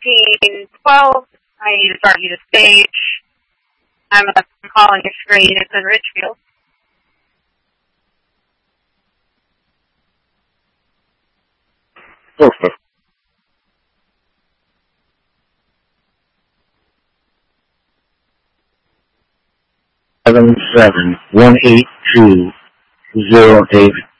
1912. I need to start you the stage. I'm calling your screen. It's in Richfield. Perfect. Seven 18208.